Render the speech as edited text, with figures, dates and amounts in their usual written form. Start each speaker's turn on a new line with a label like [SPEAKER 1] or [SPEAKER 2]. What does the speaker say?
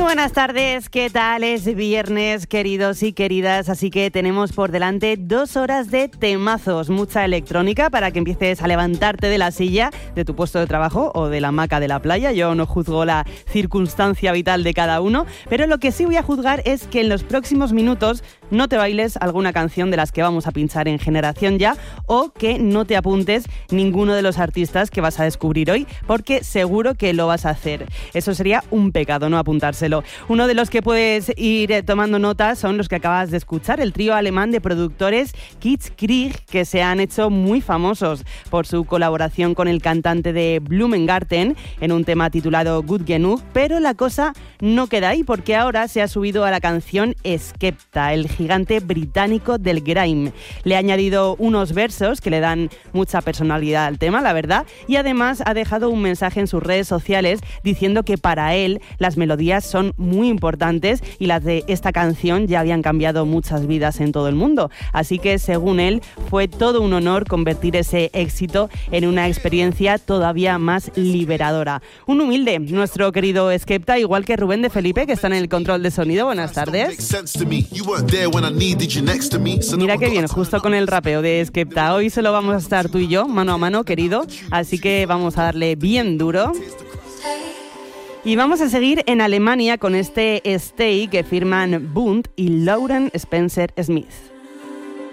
[SPEAKER 1] Buenas tardes, ¿qué tal? Es viernes, queridos y queridas, así que tenemos por delante 2 horas de temazos, mucha electrónica para que empieces a levantarte de la silla, de tu puesto de trabajo o de la hamaca de la playa. Yo no juzgo la circunstancia vital de cada uno, pero lo que sí voy a juzgar es que en los próximos minutos no te bailes alguna canción de las que vamos a pinchar en Generación Ya, o que no te apuntes ninguno de los artistas que vas a descubrir hoy, porque seguro que lo vas a hacer. Eso sería un pecado, no apuntárselo. Uno de los que puedes ir tomando nota son los que acabas de escuchar, el trío alemán de productores Kitzkrieg, que se han hecho muy famosos por su colaboración con el cantante de Blumengarten en un tema titulado Gut Genug, pero la cosa no queda ahí, porque ahora se ha subido a la canción Skepta, el gigante británico del grime. Le ha añadido unos versos que le dan mucha personalidad al tema, la verdad, y además ha dejado un mensaje en sus redes sociales diciendo que para él las melodías son muy importantes y las de esta canción ya habían cambiado muchas vidas en todo el mundo. Así que, según él, fue todo un honor convertir ese éxito en una experiencia todavía más liberadora. Un humilde, nuestro querido Skepta, igual que Rubén de Felipe, que está en el control de sonido. Buenas tardes. Mira qué bien, justo con el rapeo de Skepta. Hoy solo vamos a estar tú y yo, mano a mano, querido. Así que vamos a darle bien duro. Y vamos a seguir en Alemania con este Stay que firman Bund y Lauren Spencer Smith.